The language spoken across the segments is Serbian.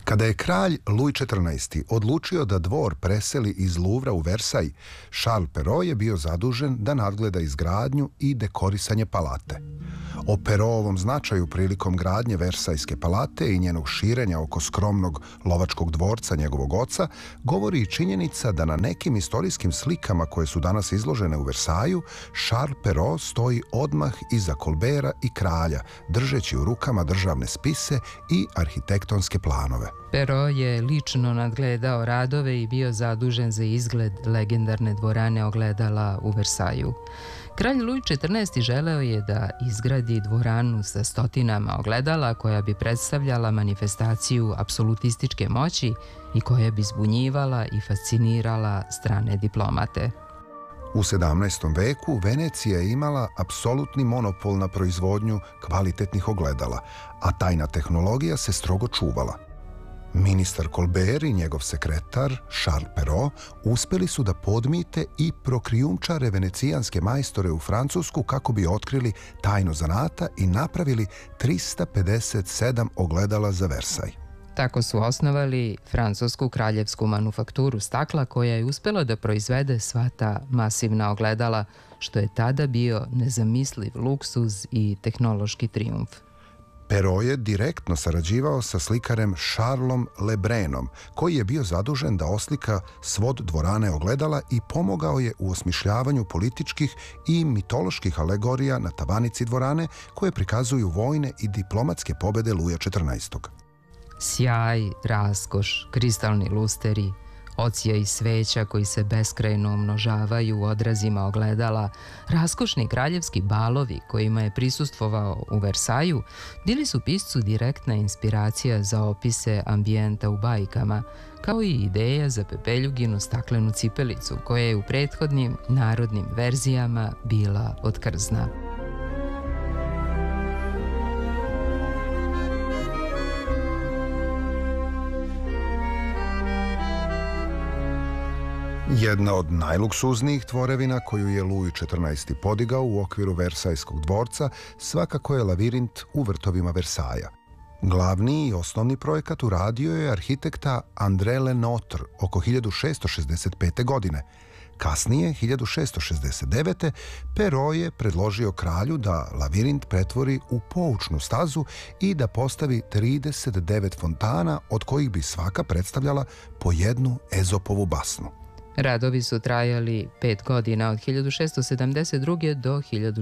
Kada je kralj Louis XIV. Odlučio da dvor preseli iz Louvra u Versaj, Charles Perrault je bio zadužen da nadgleda izgradnju i dekorisanje palate. O Perraultovom značaju prilikom gradnje Versajske palate i njenog širenja oko skromnog lovačkog dvorca njegovog oca govori i činjenica da na nekim istorijskim slikama koje su danas izložene u Versaju, Charles Perrault stoji odmah iza Colberta i kralja, držeći u rukama državne spise i arhitektonske planove. Perrault je lično nadgledao radove i bio zadužen za izgled legendarne dvorane ogledala u Versaju. Kralj Louis XIV. Želeo je da izgradi dvoranu sa stotinama ogledala koja bi predstavljala manifestaciju apsolutističke moći i koja bi zbunjivala i fascinirala strane diplomate. U 17. veku Venecija je imala apsolutni monopol na proizvodnju kvalitetnih ogledala, a tajna tehnologija se strogo čuvala. Ministar Colbert i njegov sekretar, Charles Perrault, uspeli su da podmite i prokrijumčare venecijanske majstore u Francusku kako bi otkrili tajnu zanata i napravili 357 ogledala za Versaj. Tako su osnovali francusku kraljevsku manufakturu stakla koja je uspela da proizvede sva ta masivna ogledala, što je tada bio nezamisliv luksuz i tehnološki trijumf. Perrault je direktno sarađivao sa slikarem Charlesom Lebrenom, koji je bio zadužen da oslika svod dvorane ogledala i pomogao je u osmišljavanju političkih i mitoloških alegorija na tavanici dvorane koje prikazuju vojne i diplomatske pobede Luja XIV. Sjaj, raskoš, kristalni lusteri, ocijaj sveća koji se beskrajno umnožavaju u odrazima ogledala, raskošni kraljevski balovi kojima je prisustvovao u Versaju, bili su piscu direktna inspiracija za opise ambijenta u bajkama, kao i ideja za Pepeljuginu staklenu cipelicu koja je u prethodnim narodnim verzijama bila od krzna. Jedna od najluksuznijih tvorevina koju je Louis XIV. Podigao u okviru Versajskog dvorca svakako je lavirint u vrtovima Versaja. Glavni i osnovni projekat uradio je arhitekta André Lenotre oko 1665. godine. Kasnije, 1669. Perrault je predložio kralju da lavirint pretvori u poučnu stazu i da postavi 39 fontana, od kojih bi svaka predstavljala po jednu Ezopovu basnu. Radovi su trajali 5 godina od 1672. do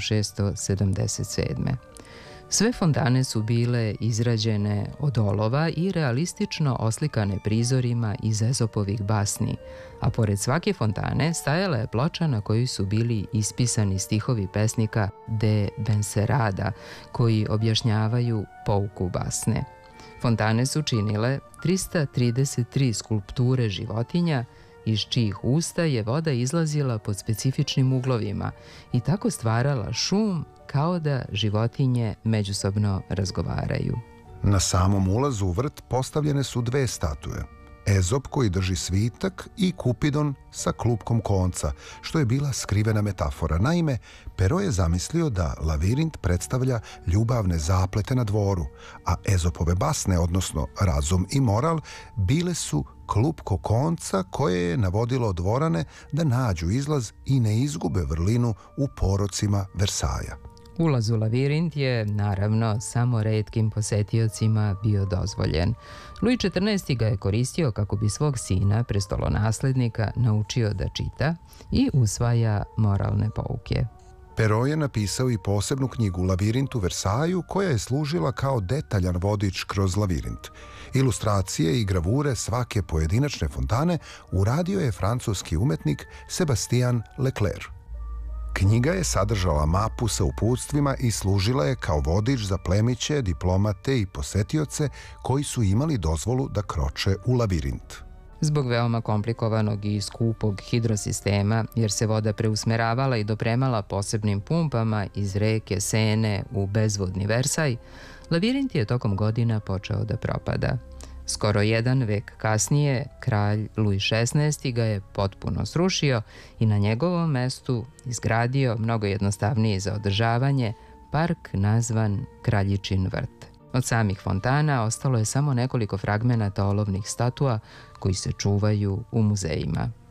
1677. Sve fontane su bile izrađene od olova i realistično oslikane prizorima iz Ezopovih basni, a pored svake fontane stajala je ploča na kojoj su bili ispisani stihovi pesnika de Benserada, koji objašnjavaju pouku basne. Fontane su činile 333 skulpture životinja, iz čijih usta je voda izlazila pod specifičnim uglovima i tako stvarala šum kao da životinje međusobno razgovaraju. Na samom ulazu u vrt postavljene su dve statue. Ezop koji drži svitak i Kupidon sa klupkom konca, što je bila skrivena metafora. Naime, Perrault je zamislio da lavirint predstavlja ljubavne zaplete na dvoru, a Ezopove basne, odnosno razum i moral, bile su klupko konca koje je navodilo dvorane da nađu izlaz i ne izgube vrlinu u porocima Versaja. Ulaz u lavirint je, naravno, samo retkim posetiocima bio dozvoljen. Louis XIV. Ga je koristio kako bi svog sina, prestolonaslednika, naučio da čita i usvaja moralne pouke. Perrault je napisao i posebnu knjigu Lavirint u Versaju koja je služila kao detaljan vodič kroz lavirint. Ilustracije i gravure svake pojedinačne fontane uradio je francuski umetnik Sébastien Leclerc. Knjiga je sadržala mapu sa uputstvima i služila je kao vodič za plemiće, diplomate i posetioce koji su imali dozvolu da kroče u lavirint. Zbog veoma komplikovanog i skupog hidrosistema, jer se voda preusmeravala i dopremala posebnim pumpama iz reke Sene u bezvodni Versaj, lavirint je tokom godina počeo da propada. Skoro jedan vek kasnije, kralj Louis XVI. Ga je potpuno srušio i na njegovom mestu izgradio mnogo jednostavniji za održavanje park nazvan Kraljičin vrt. Od samih fontana ostalo je samo nekoliko fragmenata olovnih statua koji se čuvaju u muzejima.